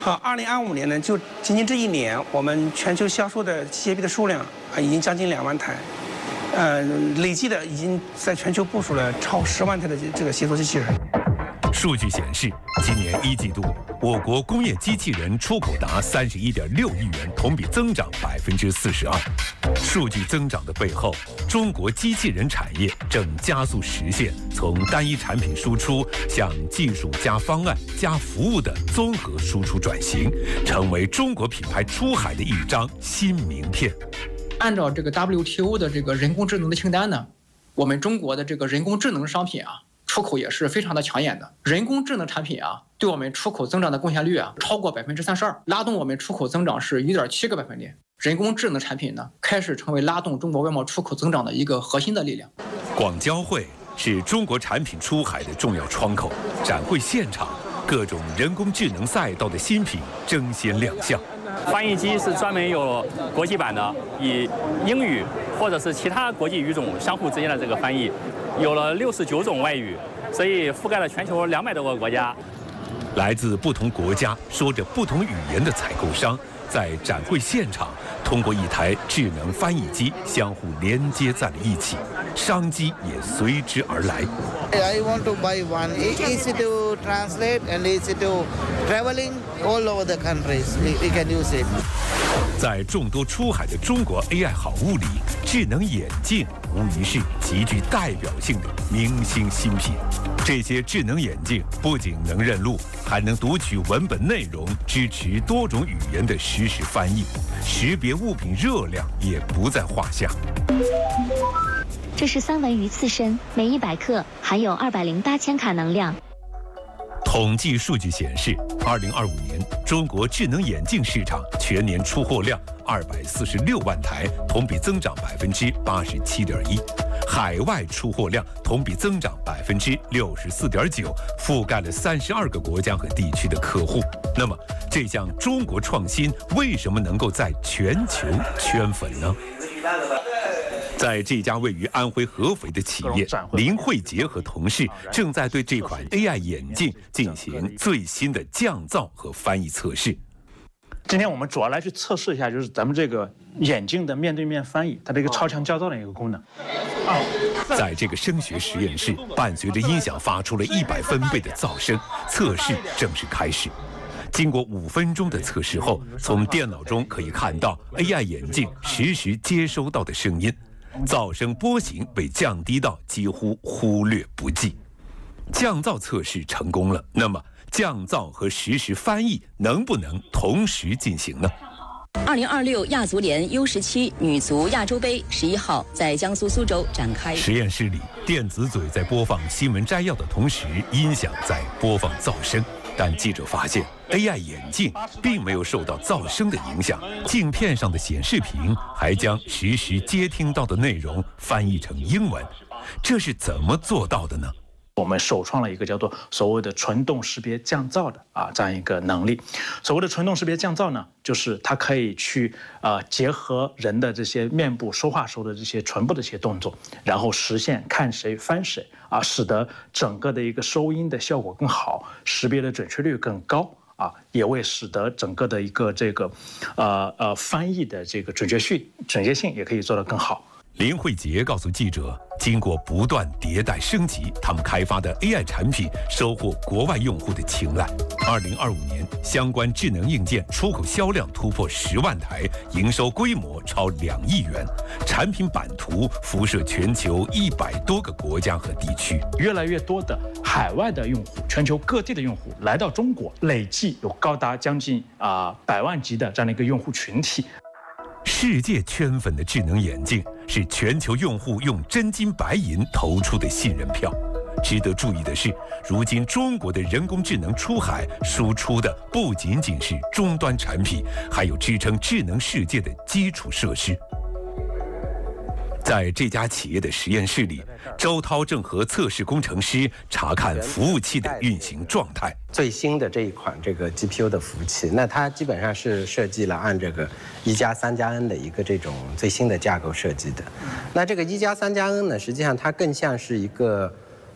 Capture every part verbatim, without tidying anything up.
好，二零二五年呢，就仅仅这一年，我们全球销售的机械臂的数量啊，已经将近两万台，呃，累计的已经在全球部署了超十万台的这个协作机器人。 数据显示，今年一季度，我国工业机器人出口达三十一点六亿元，同比增长百分之四十二。数据增长的背后，中国机器人产业正加速实现从单一产品输出向技术加方案加服务的综合输出转型，成为中国品牌出海的一张新名片。 按照这个 W T O 的这个人工智能的清单呢，我们中国的这个人工智能商品啊，出口也是非常的抢眼的。人工智能产品啊，对我们出口增长的贡献率啊，超过百分之三十二，拉动我们出口增长是一点七个百分点。人工智能产品呢，开始成为拉动中国外贸出口增长的一个核心的力量。 广交会是中国产品出海的重要窗口，展会现场，各种人工智能赛道的新品争先亮相。 翻译机是专门有国际版的，以英语或者是其他国际语种相互之间的这个翻译，有了六十九种外语，所以覆盖了全球两百多个国家。 来自不同国家、说着不同语言的采购商，在展会现场通过一台智能翻译机相互连接在了一起，商机也随之而来。 I want to buy one. It's easy to translate and easy to traveling all over the countries. We, we can use it. 在众多出海的中国 A I 好物里，智能眼镜无疑是极具代表性的明星新品。这些智能眼镜不仅能认路，还能读取文本内容，支持多种语言的实时翻译，识别物品热量也不在话下。 这是三文鱼刺身，每一百克含有二百零八千卡能量。 统计数据显示，二零二五年中国智能眼镜市场全年出货量二百四十六万台，同比增长百分之八十七点一；海外出货量同比增长百分之六十四点九，覆盖了三十二个国家和地区的客户。那么，这项中国创新为什么能够在全球圈粉呢？在这家位于安徽合肥的企业，林慧杰和同事正在对这款 A I 眼镜进行最新的降噪和翻译测试。 今天我们主要来去测试一下，就是咱们这个眼镜的面对面翻译，它这个超强降噪的一个功能。 在这个声学实验室，伴随着音响发出了一百分贝的噪声，测试正式开始。经过五分钟的测试后，从电脑中可以看到 A I 眼镜实时接收到的声音。噪声波形被降低到几乎忽略不计，降噪测试成功了。那么，降噪和实时翻译能不能同时进行呢？ 二零二六亚足联 U 十七女足亚洲杯十一号在江苏苏州展开。 实验室里，电子嘴在播放新闻摘要的同时，音响在播放噪声。但记者发现 ，A I 眼镜并没有受到噪声的影响，镜片上的显示屏还将实时接听到的内容翻译成英文，这是怎么做到的呢？ 我们首创了一个叫做所谓的纯动识别降噪的啊这样一个能力。所谓的纯动识别降噪呢，就是它可以去呃结合人的这些面部说话时候的这些唇部的一些动作，然后实现看谁翻谁啊，使得整个的一个收音的效果更好，识别的准确率更高啊，也为使得整个的一个这个呃呃翻译的这个准确性准确性也可以做得更好。 林慧杰告诉记者，经过不断迭代升级，他们开发的 A I 产品收获国外用户的青睐。二零二五年，相关智能硬件出口销量突破十万台，营收规模超两亿元，产品版图辐射全球一百多个国家和地区。 越来越多的海外的用户，全球各地的用户来到中国，累计有高达将近啊、呃、百万级的这样的一个用户群体。 世界圈粉的智能眼镜是全球用户用真金白银投出的信任票。值得注意的是，如今中国的人工智能出海输出的不仅仅是终端产品，还有支撑智能世界的基础设施。在这家企业的实验室里，周涛正和测试工程师查看服务器的运行状态。 最新的这一款这个 G P U 的服务器，那它基本上是设计了按这个一加三加 N 的一个这种最新的架构设计的。那这个一加三加 N 呢，实际上它更像是一个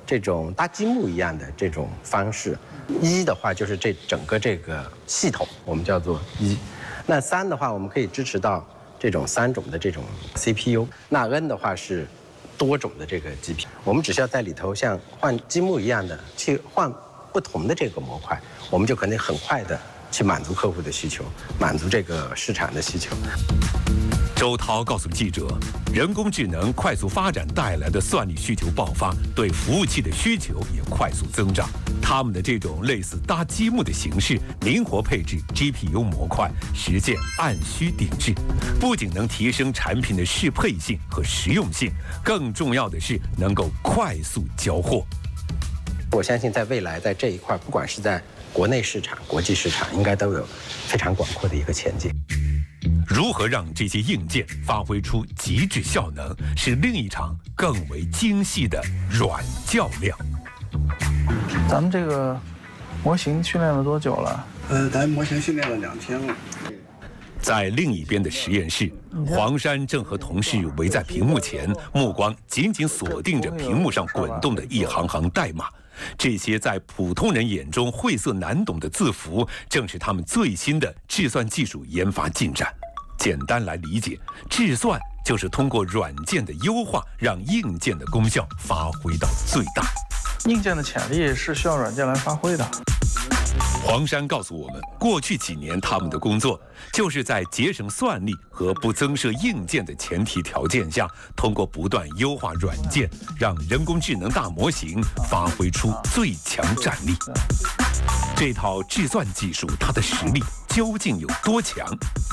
这种搭积木一样的这种方式。一的话就是这整个这个系统，我们叫做一。那三的话，我们可以支持到这种三种的这种 C P U。那 N 的话是多种的这个 G P U。我们只需要在里头像换积木一样的去换不同的这个模块，我们就可能很快的去满足客户的需求，满足这个市场的需求。 周涛告诉记者，人工智能快速发展带来的算力需求爆发，对服务器的需求也快速增长。他们的这种类似搭积木的形式，灵活配置 G P U 模块，实现按需定制，不仅能提升产品的适配性和实用性，更重要的是能够快速交货。 我相信在未来，在这一块，不管是在国内市场、国际市场，应该都有非常广阔的一个前景。 如何让这些硬件发挥出极致效能，是另一场更为精细的软较量。 咱们这个模型训练了多久了？ 呃，咱模型训练了两天了。 在另一边的实验室，黄山正和同事围在屏幕前，目光紧紧锁定着屏幕上滚动的一行行代码。这些在普通人眼中晦涩难懂的字符，正是他们最新的计算技术研发进展。简单来理解，计算就是通过软件的优化，让硬件的功效发挥到最大。 硬件的潜力是需要软件来发挥的。 黄山告诉我们，过去几年他们的工作就是在节省算力和不增设硬件的前提条件下，通过不断优化软件，让人工智能大模型发挥出最强战力。这套计算技术，它的实力究竟有多强？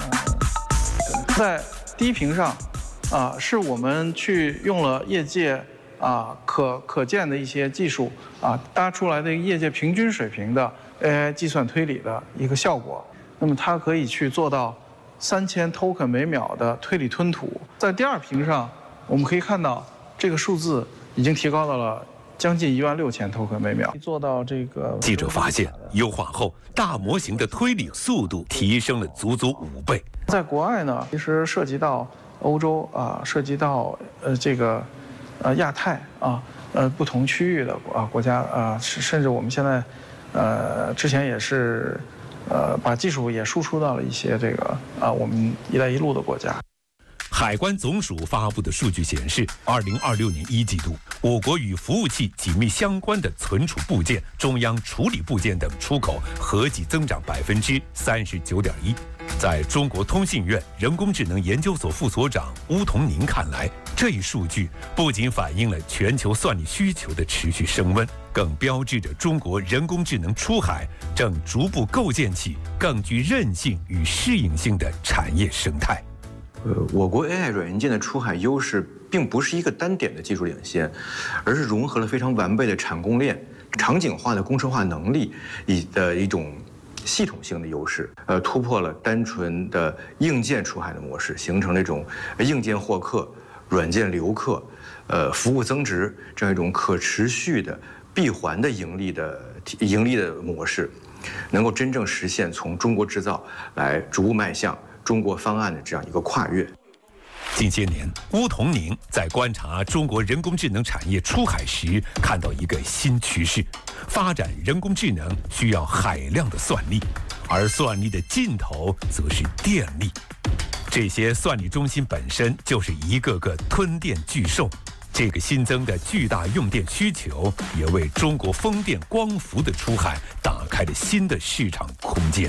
在低频上，啊，是我们去用了业界啊可可见的一些技术啊，搭出来的业界平均水平的 A I 计算推理的一个效果。那么它可以去做到三千 token 每秒的推理吞吐。在第二屏上，我们可以看到这个数字已经提高到了将近一万六千 token 每秒。做到这个， 记者发现，优化后大模型的推理速度提升了足足五倍。 在国外呢，其实涉及到欧洲啊，涉及到呃这个呃亚太啊，呃不同区域的啊国家啊，甚至我们现在呃之前也是呃把技术也输出到了一些这个啊我们“一带一路”的国家。 海关总署发布的数据显示，二零二六年一季度，我国与服务器紧密相关的存储部件、中央处理部件等出口合计增长百分之三十九点一。在中国通信院人工智能研究所副所长邬同宁看来，这一数据不仅反映了全球算力需求的持续升温，更标志着中国人工智能出海正逐步构建起更具韧性与适应性的产业生态。 呃，我国 A I 软硬件的出海优势，并不是一个单点的技术领先，而是融合了非常完备的产供链、场景化的工程化能力以的一种系统性的优势，呃，突破了单纯的硬件出海的模式，形成了一种硬件获客、软件留客、呃，服务增值这样一种可持续的闭环的盈利的盈利的模式，能够真正实现从中国制造来逐步迈向中国方案的这样一个跨越。 近些年，邬同宁在观察中国人工智能产业出海时，看到一个新趋势：发展人工智能需要海量的算力，而算力的尽头则是电力。这些算力中心本身就是一个个吞电巨兽，这个新增的巨大用电需求，也为中国风电光伏的出海打开了新的市场空间。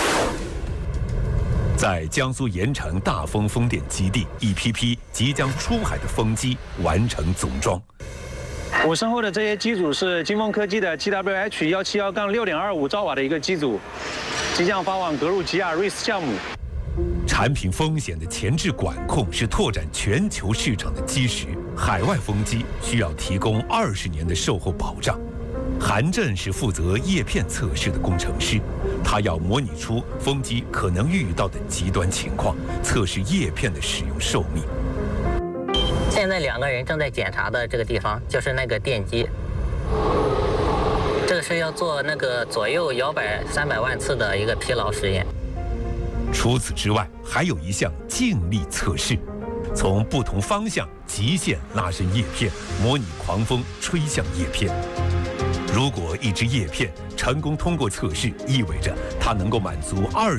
在江苏盐城大丰风电基地，一批批即将出海的风机完成总装。 我身后的这些机组是金风科技的 G W H 一七一杠六点二五兆瓦的一个机组，即将发往格鲁吉亚 R I S 项目。 产品风险的前置管控是拓展全球市场的基石。海外风机需要提供二十年的售后保障。韩震是负责叶片测试的工程师，他要模拟出风机可能遇到的极端情况，测试叶片的使用寿命。 现在两个人正在检查的这个地方就是那个电机，这个是要做那个左右摇摆三百万次的一个疲劳实验。 除此之外，还有一项静力测试。 从不同方向极限拉伸叶片，模拟狂风吹向叶片。如果一支叶片成功通过测试，意味着它能够满足二